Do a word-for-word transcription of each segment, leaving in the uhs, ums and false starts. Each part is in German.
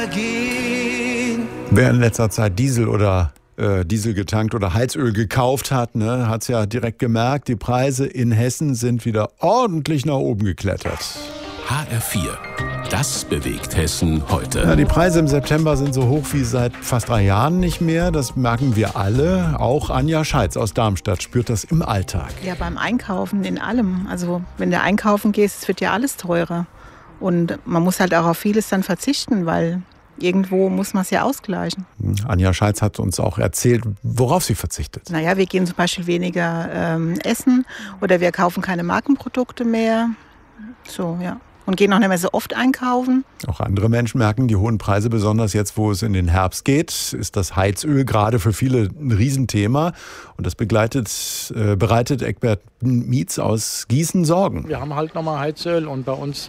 Wer in letzter Zeit Diesel oder äh, Diesel getankt oder Heizöl gekauft hat, ne, hat es ja direkt gemerkt, die Preise in Hessen sind wieder ordentlich nach oben geklettert. H R vier. Das bewegt Hessen heute. Ja, die Preise im September sind so hoch wie seit fast drei Jahren nicht mehr. Das merken wir alle. Auch Anja Scheitz aus Darmstadt spürt das im Alltag. Ja, beim Einkaufen in allem. Also wenn du einkaufen gehst, wird ja alles teurer. Und man muss halt auch auf vieles dann verzichten, weil irgendwo muss man es ja ausgleichen. Anja Scheitz hat uns auch erzählt, worauf sie verzichtet. Naja, wir gehen zum Beispiel weniger ähm, essen oder wir kaufen keine Markenprodukte mehr. So, ja. Und gehen auch nicht mehr so oft einkaufen. Auch andere Menschen merken die hohen Preise, besonders jetzt, wo es in den Herbst geht, ist das Heizöl gerade für viele ein Riesenthema. Und das begleitet, äh, bereitet Eckbert Mietz aus Gießen Sorgen. Wir haben halt nochmal Heizöl und bei uns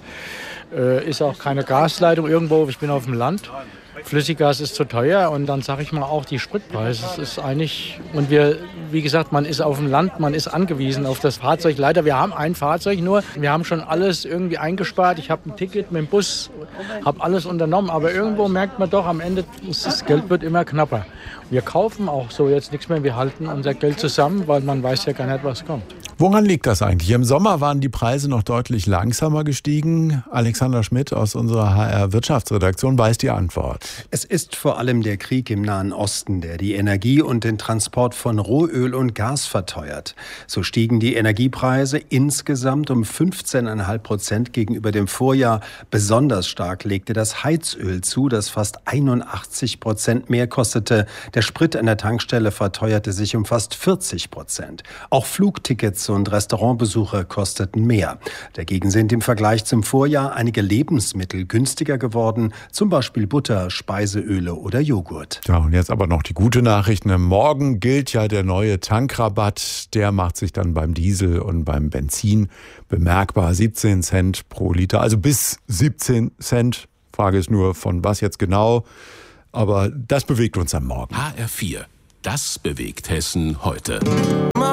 äh, ist auch keine Gasleitung irgendwo. Ich bin auf dem Land. Flüssiggas ist zu teuer und dann sage ich mal auch die Spritpreise. Das ist eigentlich, und wir, wie gesagt, man ist auf dem Land, man ist angewiesen auf das Fahrzeug. Leider, wir haben ein Fahrzeug nur. Wir haben schon alles irgendwie eingespart. Ich habe ein Ticket mit dem Bus, habe alles unternommen. Aber irgendwo merkt man doch, am Ende, das Geld wird immer knapper. Wir kaufen auch so jetzt nichts mehr. Wir halten unser Geld zusammen, weil man weiß ja gar nicht, was kommt. Woran liegt das eigentlich? Im Sommer waren die Preise noch deutlich langsamer gestiegen. Alexander Schmidt aus unserer H R-Wirtschaftsredaktion weiß die Antwort. Es ist vor allem der Krieg im Nahen Osten, der die Energie und den Transport von Rohöl und Gas verteuert. So stiegen die Energiepreise insgesamt um fünfzehn Komma fünf Prozent gegenüber dem Vorjahr. Besonders stark legte das Heizöl zu, das fast einundachtzig Prozent mehr kostete. Der Sprit an der Tankstelle verteuerte sich um fast vierzig Prozent. Auch Flugtickets und Restaurantbesuche kosteten mehr. Dagegen sind im Vergleich zum Vorjahr einige Lebensmittel günstiger geworden, zum Beispiel Butter, Speiseöle oder Joghurt. Ja, und jetzt aber noch die gute Nachricht. Morgen gilt ja der neue Tankrabatt. Der macht sich dann beim Diesel und beim Benzin bemerkbar. siebzehn Cent pro Liter, also bis siebzehn Cent. Frage ist nur, von was jetzt genau. Aber das bewegt uns am Morgen. H R vier. Das bewegt Hessen heute.